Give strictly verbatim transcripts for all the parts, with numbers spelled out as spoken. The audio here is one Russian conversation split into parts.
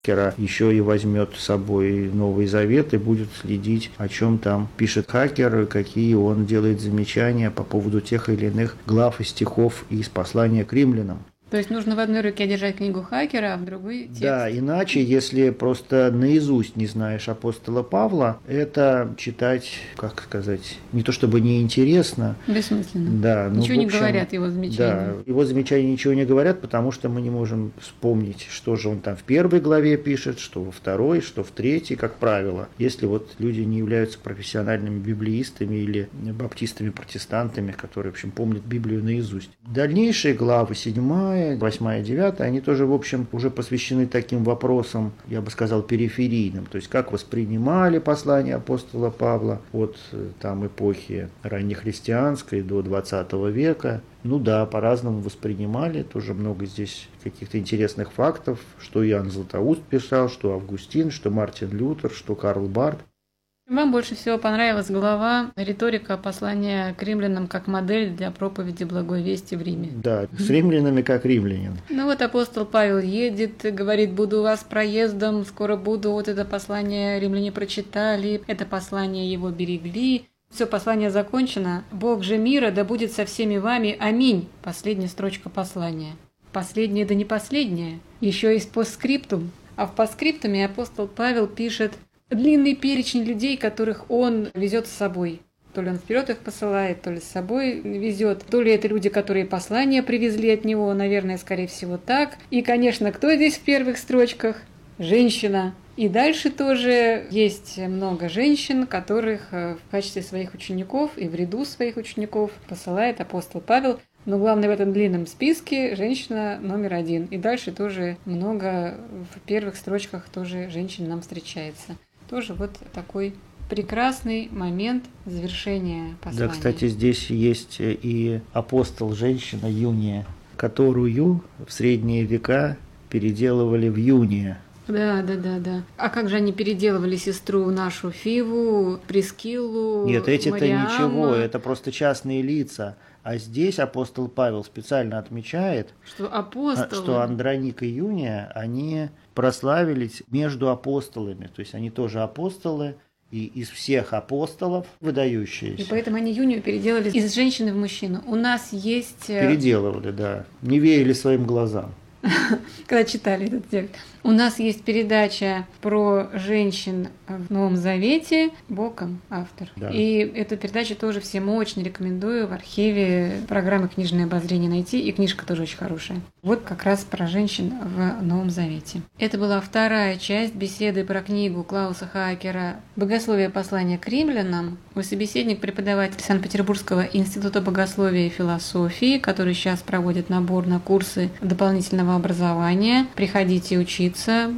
еще и возьмет с собой Новый Завет и будет следить, о чем там пишет Хакер, какие он делает замечания по поводу тех или иных глав и стихов из послания к римлянам. То есть нужно в одной руке держать книгу Хакера, а в другой текст. Да, иначе, если просто наизусть не знаешь апостола Павла, это читать, как сказать, не то чтобы неинтересно. Бессмысленно. Да, ну, ничего в не общем, говорят его замечания. Да, его замечания ничего не говорят, потому что мы не можем вспомнить, что же он там в первой главе пишет, что во второй, что в третьей, как правило. Если вот люди не являются профессиональными библеистами или баптистами-протестантами, которые, в общем, помнят Библию наизусть. Дальнейшие главы, седьмая, восьмая, девятая, они тоже, в общем, уже посвящены таким вопросам, я бы сказал, периферийным. То есть, как воспринимали послание апостола Павла от там эпохи раннехристианской до двадцатого века. Ну да, по-разному воспринимали, тоже много здесь каких-то интересных фактов, что Иоанн Златоуст писал, что Августин, что Мартин Лютер, что Карл Барth. Вам больше всего понравилась глава «Риторика послания к римлянам как модель для проповеди благой вести в Риме». Да, с римлянами как римлянин. Ну вот апостол Павел едет, говорит: буду у вас проездом, скоро буду, вот это послание римляне прочитали, это послание его берегли. Все, послание закончено. Бог же мира да будет со всеми вами. Аминь. Последняя строчка послания. Последняя да не последняя. Еще есть постскриптум. А в постскриптуме апостол Павел пишет длинный перечень людей, которых он везет с собой. То ли он вперед их посылает, то ли с собой везет, то ли это люди, которые послания привезли от него, наверное, скорее всего так. И, конечно, кто здесь в первых строчках? Женщина. И дальше тоже есть много женщин, которых в качестве своих учеников и в ряду своих учеников посылает апостол Павел. Но главное в этом длинном списке женщина номер один. И дальше тоже много в первых строчках тоже женщин нам встречается. Тоже вот такой прекрасный момент завершения послания. Да, кстати, здесь есть и апостол женщина Юния, которую в средние века переделывали в Юния. Да, да, да, да. А как же они переделывали сестру нашу Фиву, Прискиллу, Нет, эти-то Мариамма? ничего, это просто частные лица. А здесь апостол Павел специально отмечает, что апостолы, что Андроник и Юния, они прославились между апостолами. То есть они тоже апостолы, и из всех апостолов выдающиеся. И поэтому они Юнию переделали из женщины в мужчину. У нас есть... Переделывали, да. Не верили своим глазам. Когда читали этот текст. У нас есть передача про женщин в Новом Завете, Боком автор. Да. И эту передачу тоже всем очень рекомендую в архиве программы «Книжное обозрение» найти, и книжка тоже очень хорошая. Вот как раз про женщин в Новом Завете. Это была вторая часть беседы про книгу Клауса Хакера «Богословие послания к римлянам». Мой собеседник — преподаватель Санкт-Петербургского института богословия и философии, который сейчас проводит набор на курсы дополнительного образования. Приходите учиться.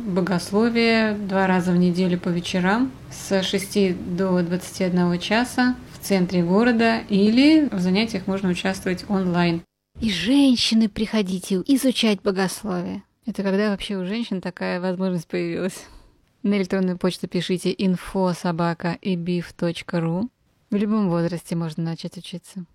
Богословие два раза в неделю по вечерам с шести до двадцати одного часа в центре города, или в занятиях можно участвовать онлайн. И женщины, приходите изучать богословие. Это когда вообще у женщин такая возможность появилась? На электронную почту пишите инфо собака и биф точка ру. В любом возрасте можно начать учиться.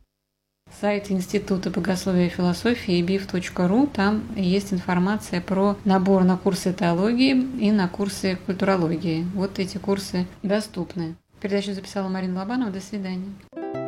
Сайт Института богословия и философии биф точка ру, там есть информация про набор на курсы теологии и на курсы культурологии. Вот эти курсы доступны. Передачу записала Марина Лобанова. До свидания.